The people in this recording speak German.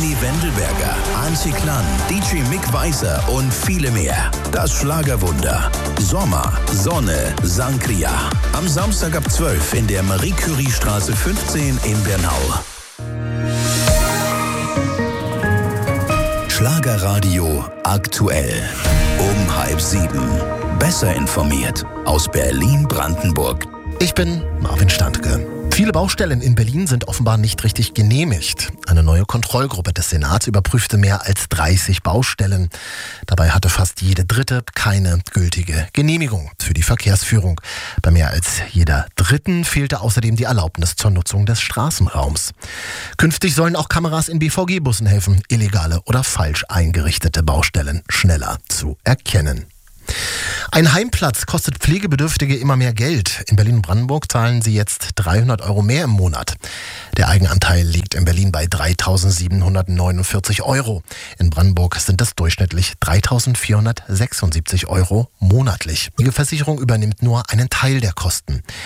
René Wendelberger, Antje Klann, DJ Mick Weiser und viele mehr. Das Schlagerwunder. Sommer, Sonne, Sangria. Am Samstag ab 12 in der Marie-Curie-Straße 15 in Bernau. Schlagerradio aktuell. Um 6:30. Besser informiert aus Berlin-Brandenburg. Ich bin Marvin Standke. Viele Baustellen in Berlin sind offenbar nicht richtig genehmigt. Eine neue Kontrollgruppe des Senats überprüfte mehr als 30 Baustellen. Dabei hatte fast jede dritte keine gültige Genehmigung für die Verkehrsführung. Bei mehr als jeder dritten fehlte außerdem die Erlaubnis zur Nutzung des Straßenraums. Künftig sollen auch Kameras in BVG-Bussen helfen, illegale oder falsch eingerichtete Baustellen schneller zu erkennen. Ein Heimplatz kostet Pflegebedürftige immer mehr Geld. In Berlin-Brandenburg zahlen sie jetzt 300 € mehr im Monat. Der Eigenanteil liegt in Berlin bei 3.749 €. In Brandenburg sind es durchschnittlich 3.476 € monatlich. Die Versicherung übernimmt nur einen Teil der Kosten.